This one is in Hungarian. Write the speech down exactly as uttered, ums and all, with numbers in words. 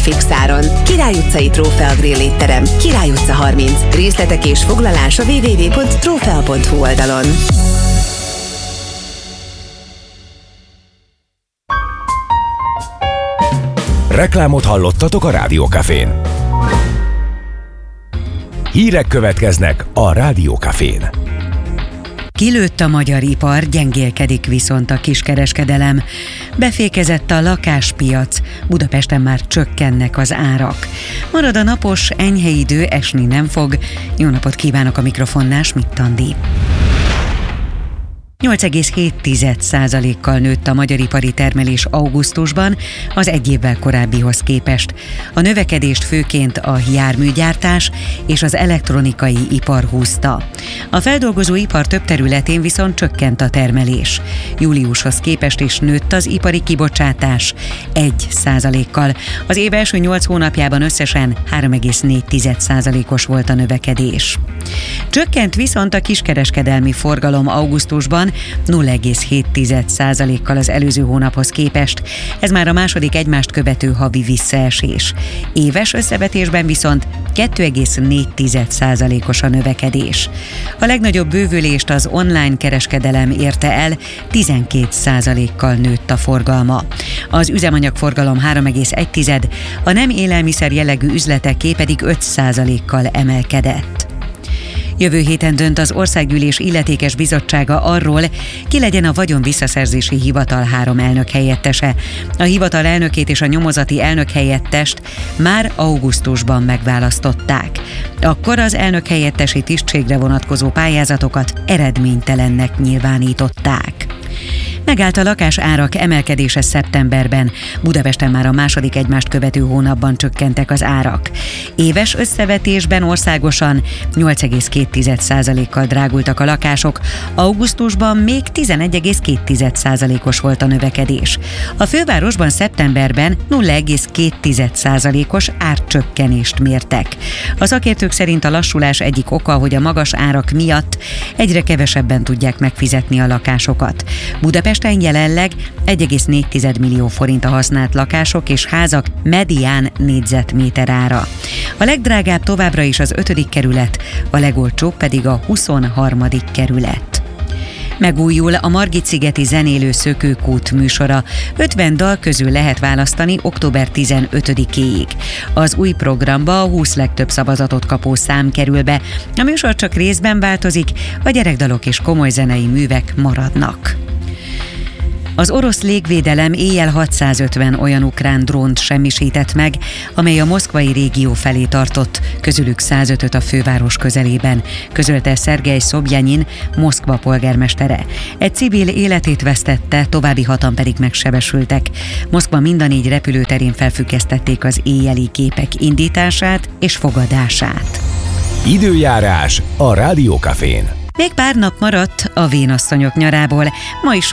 fixáron. Király utcai Trófea Grill étterem, Király utca harminc. Részletek és foglalás a double-u double-u double-u pont trófea pont hu oldalon. Reklámot hallottatok a Rádió Cafén. Hírek következnek a Rádió Cafén. Kilőtt a magyar ipar, gyengélkedik viszont a kiskereskedelem. Befékezett a lakáspiac, Budapesten már csökkennek az árak. Marad a napos, enyhe idő, esni nem fog. Jó napot kívánok, a mikrofonnál Schmidt Andi. nyolc egész hét százalékkal nőtt a magyar ipari termelés augusztusban az egy évvel korábbihoz képest. A növekedést főként a járműgyártás és az elektronikai ipar húzta. A feldolgozóipar több területén viszont csökkent a termelés. Júliushoz képest is nőtt az ipari kibocsátás egy százalékkal. Az év első nyolc hónapjában összesen három egész négy százalékos volt a növekedés. Csökkent viszont a kiskereskedelmi forgalom augusztusban nulla egész hét százalékkal az előző hónaphoz képest. Ez már a második egymást követő havi visszaesés. Éves összevetésben viszont két egész négy százalékos a növekedés. A legnagyobb bővülést az online kereskedelem érte el, tizenkét százalékkal nőtt a forgalma. Az üzemanyagforgalom három egész egy, a nem élelmiszer jellegű üzleteké pedig öt százalékkal emelkedett. Jövő héten dönt az Országgyűlés illetékes bizottsága arról, ki legyen a vagyonvisszaszerzési hivatal három elnök helyettese. A hivatal elnökét és a nyomozati elnök helyettest már augusztusban megválasztották. Akkor az elnök helyettesi tisztségre vonatkozó pályázatokat eredménytelennek nyilvánították. Megállt a lakásárak emelkedése szeptemberben. Budapesten már a második egymást követő hónapban csökkentek az árak. Éves összevetésben országosan nyolc egész két százalékkal drágultak a lakások, augusztusban még tizenegy egész két százalékos volt a növekedés. A fővárosban szeptemberben nulla egész két százalékos árcsökkenést mértek. A szakértők szerint a lassulás egyik oka, hogy a magas árak miatt egyre kevesebben tudják megfizetni a lakásokat. Budapesten jelenleg egy egész négy millió forint a használt lakások és házak medián négyzetméter ára. A legdrágább továbbra is az ötödik kerület, a legolcsóbb pedig a huszonharmadik kerület. Megújul a Margit-szigeti zenélő Szökőkút műsora. ötven dal közül lehet választani október tizenötödikéig. Az új programba a húsz legtöbb szavazatot kapó szám kerül be. A műsor csak részben változik, a gyerekdalok és komoly zenei művek maradnak. Az orosz légvédelem éjjel hatszázötven olyan ukrán drónt semmisített meg, amely a moszkvai régió felé tartott, közülük százötöt a főváros közelében, közölte Szergej Szobjanyin, Moszkva polgármestere. Egy civil életét vesztette, további hatan pedig megsebesültek. Moszkva mind a négy repülőterén felfüggesztették az éjjeli képek indítását és fogadását. Időjárás a Rádió Cafén. Még pár nap maradt a vénasszonyok nyarából, ma is